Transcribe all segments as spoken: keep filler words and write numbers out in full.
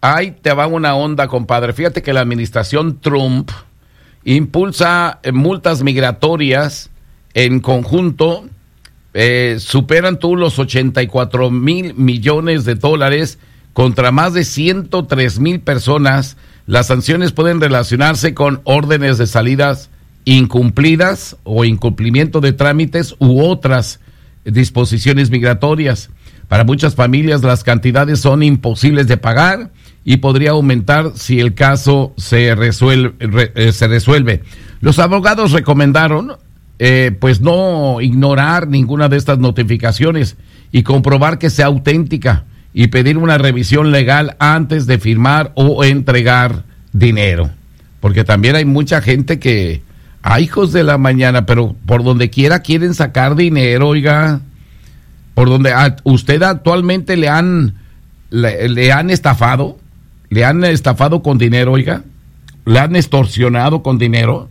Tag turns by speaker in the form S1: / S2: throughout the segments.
S1: ahí te va una onda, compadre. Fíjate que la administración Trump impulsa eh, multas migratorias en conjunto, eh, superan tú los ochenta y cuatro mil millones de dólares contra más de ciento tres mil personas. Las sanciones pueden relacionarse con órdenes de salidas incumplidas o incumplimiento de trámites u otras disposiciones migratorias. Para muchas familias las cantidades son imposibles de pagar y podría aumentar si el caso se resuelve. Re, eh, se resuelve. Los abogados recomendaron eh, pues no ignorar ninguna de estas notificaciones y comprobar que sea auténtica y pedir una revisión legal antes de firmar o entregar dinero. Porque también hay mucha gente que, ay, hijos de la mañana, pero por donde quiera quieren sacar dinero, oiga. Por donde a usted actualmente le han, le, le han estafado, le han estafado con dinero, oiga. Le han extorsionado con dinero.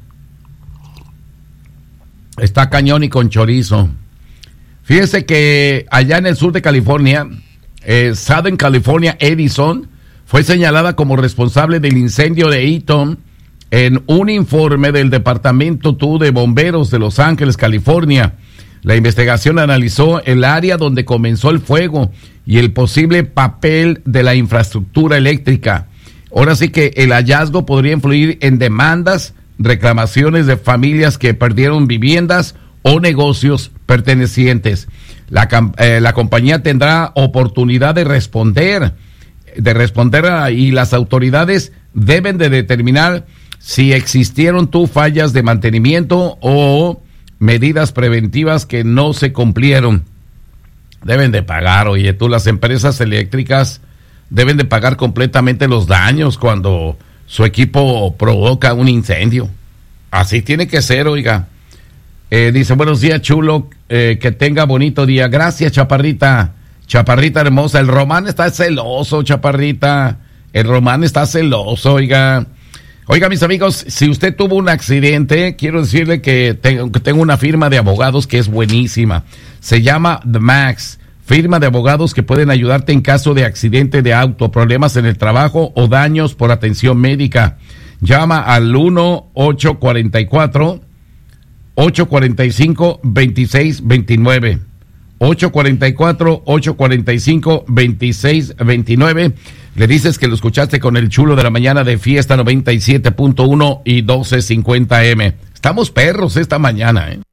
S1: Está cañón y con chorizo. Fíjese que allá en el sur de California, Eh, Southern California Edison fue señalada como responsable del incendio de Eaton en un informe del Departamento de Bomberos de Los Ángeles, California. La investigación analizó el área donde comenzó el fuego y el posible papel de la infraestructura eléctrica. Ahora sí que el hallazgo podría influir en demandas, reclamaciones de familias que perdieron viviendas o negocios pertenecientes. La, eh, la compañía tendrá oportunidad de responder, de responder a, y las autoridades deben de determinar si existieron tú fallas de mantenimiento o medidas preventivas que no se cumplieron. Deben de pagar, oye, tú, las empresas eléctricas deben de pagar completamente los daños cuando su equipo provoca un incendio. Así tiene que ser, oiga. Eh, dice, buenos días, chulo, eh, que tenga bonito día. Gracias, Chaparrita. Chaparrita hermosa. El Román está celoso, Chaparrita. El Román está celoso, oiga. Oiga, mis amigos, si usted tuvo un accidente, quiero decirle que tengo, que tengo una firma de abogados que es buenísima. Se llama The Max. Firma de abogados que pueden ayudarte en caso de accidente de auto, problemas en el trabajo o daños por atención médica. Llama al uno ocho cuatro cuatro ocho cuatro cinco, dos seis dos nueve. ocho cuatro cuatro, ocho cuatro cinco, dos seis dos nueve. Le dices que lo escuchaste con el chulo de la mañana de Fiesta noventa y siete punto uno y doce cincuenta eme. Estamos perros esta mañana, ¿eh?